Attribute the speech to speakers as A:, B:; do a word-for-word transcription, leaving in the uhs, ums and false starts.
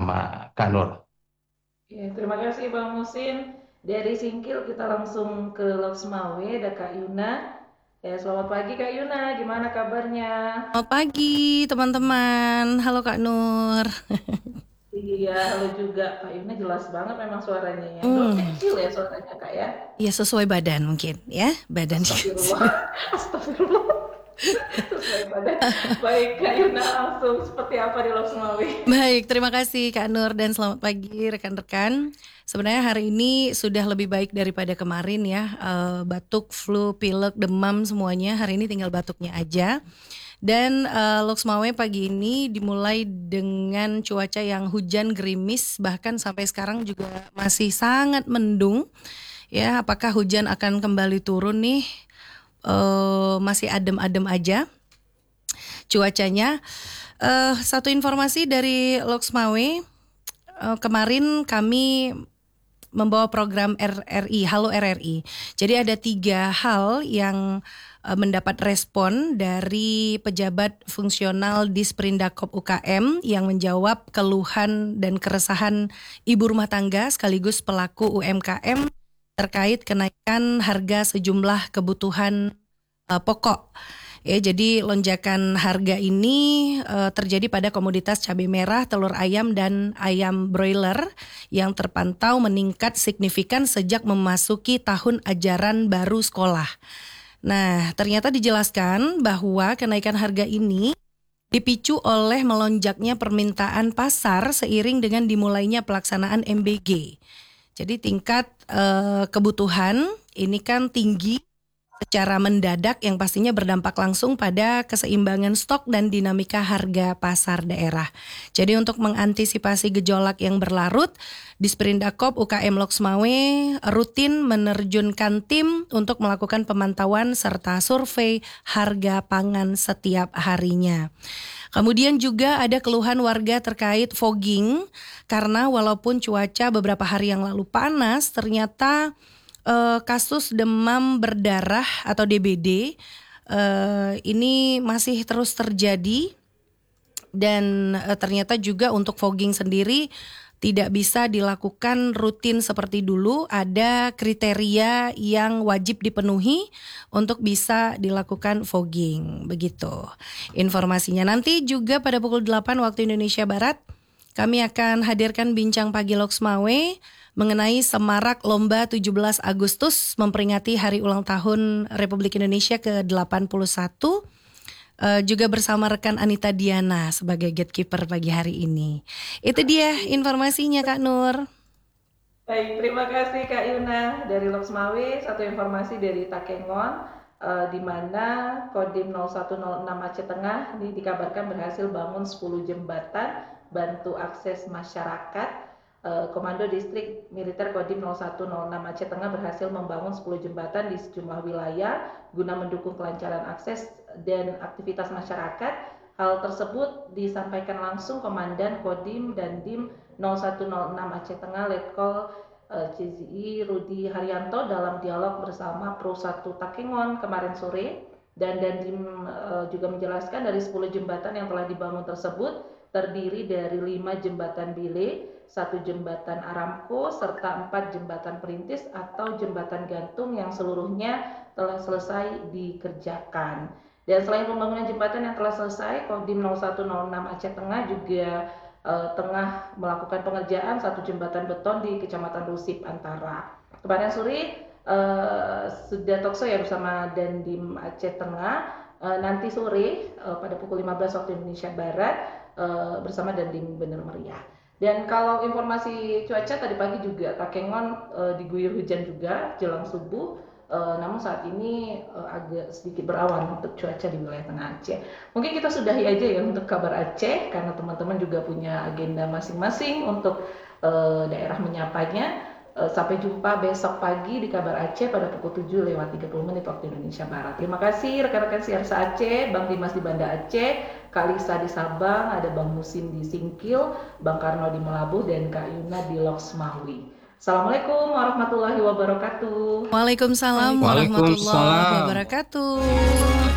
A: bersama Kak Nur.
B: Ya, terima kasih Bang Musin. Dari Singkil kita langsung ke Loksmawe, ada Kak Yuna. Ya, selamat pagi Kak Yuna, gimana kabarnya?
C: Selamat pagi teman-teman. Halo Kak Nur.
B: Iya, halo juga. Kak Yuna jelas banget memang suaranya ya. Belum
C: Hmm,
B: kecil ya suaranya Kak ya.
C: ya sesuai badan mungkin ya, badan.
B: Astagfirullah. Astagfirullah. Sesuai pada. Baik Kak Yuna, langsung seperti apa di Loksmawe?
C: Baik, terima kasih Kak Nur dan selamat pagi rekan-rekan. Sebenarnya hari ini sudah lebih baik daripada kemarin ya. Eh, batuk, flu, pilek, demam semuanya. Hari ini tinggal batuknya aja. Dan eh, Loksmawe pagi ini dimulai dengan cuaca yang hujan gerimis, bahkan sampai sekarang juga masih sangat mendung. Ya, apakah hujan akan kembali turun nih? Eh, masih adem-adem aja cuacanya. Eh, satu informasi dari Loksmawe, eh, kemarin kami membawa program R R I, Halo R R I. Jadi ada tiga hal yang eh, mendapat respon dari pejabat fungsional Disprindakop U K M yang menjawab keluhan dan keresahan ibu rumah tangga sekaligus pelaku U M K M terkait kenaikan harga sejumlah kebutuhan eh, pokok. Ya, jadi lonjakan harga ini eh, terjadi pada komoditas cabai merah, telur ayam dan ayam broiler yang terpantau meningkat signifikan sejak memasuki tahun ajaran baru sekolah. Nah, ternyata dijelaskan bahwa kenaikan harga ini dipicu oleh melonjaknya permintaan pasar seiring dengan dimulainya pelaksanaan M B G. Jadi tingkat eh, kebutuhan ini kan tinggi secara mendadak yang pastinya berdampak langsung pada keseimbangan stok dan dinamika harga pasar daerah. Jadi untuk mengantisipasi gejolak yang berlarut, Disprindakop U K M Loksmawe rutin menerjunkan tim untuk melakukan pemantauan serta survei harga pangan setiap harinya. Kemudian juga ada keluhan warga terkait fogging karena walaupun cuaca beberapa hari yang lalu panas, ternyata Uh, kasus demam berdarah atau D B D uh, ini masih terus terjadi dan uh, ternyata juga untuk fogging sendiri tidak bisa dilakukan rutin seperti dulu. Ada kriteria yang wajib dipenuhi untuk bisa dilakukan fogging. Begitu informasinya. Nanti juga pada pukul delapan waktu Indonesia Barat kami akan hadirkan bincang pagi Loksmawe mengenai semarak lomba tujuh belas Agustus memperingati Hari Ulang Tahun Republik Indonesia ke delapan puluh satu. Uh, juga bersama rekan Anita Diana sebagai gatekeeper pagi hari ini. Itu dia informasinya Kak Nur.
B: Baik, terima kasih Kak Yuna dari Loksmawe. Satu informasi dari Takengon, eh, di mana Kodim nol satu nol enam Aceh Tengah ini dikabarkan berhasil bangun sepuluh jembatan bantu akses masyarakat. Eh, Komando Distrik Militer Kodim nol satu nol enam Aceh Tengah berhasil membangun sepuluh jembatan di sejumlah wilayah guna mendukung kelancaran akses dan aktivitas masyarakat. Hal tersebut disampaikan langsung Komandan Kodim dan Dim nol satu nol enam Aceh Tengah Letkol uh, C Z I Rudi Haryanto dalam dialog bersama Pro satu Takengon kemarin sore. Dan Dandim uh, juga menjelaskan dari sepuluh jembatan yang telah dibangun tersebut terdiri dari lima jembatan bile, satu jembatan Aramco, serta empat jembatan perintis atau jembatan gantung yang seluruhnya telah selesai dikerjakan. Dan selain pembangunan jembatan yang telah selesai, Kodim nol satu nol enam Aceh Tengah juga uh, tengah melakukan pengerjaan satu jembatan beton di Kecamatan Rusip Antara. Kemarin sore uh, sudah talkshow ya bersama Dandim Aceh Tengah. Uh, nanti sore uh, pada pukul lima belas waktu Indonesia Barat uh, bersama Dandim Bener Meriah. Dan kalau informasi cuaca tadi pagi juga Takengon uh, diguyur hujan juga jelang subuh. Uh, namun saat ini uh, agak sedikit berawan untuk cuaca di wilayah Tengah Aceh. Mungkin kita sudahi aja ya untuk kabar Aceh karena teman-teman juga punya agenda masing-masing untuk uh, daerah menyapanya. Uh, sampai jumpa besok pagi di kabar Aceh pada pukul tujuh lewat tiga puluh menit waktu Indonesia Barat. Terima kasih rekan-rekan Siarsa Aceh, Bang Dimas di Banda Aceh, Kak Lisa di Sabang, ada Bang Musin di Singkil, Bang Karno di Melabuh, dan Kak Yuna di Loksmawi. Assalamualaikum warahmatullahi wabarakatuh.
C: Waalaikumsalam warahmatullahi
A: Waalaikumsalam.
C: wabarakatuh.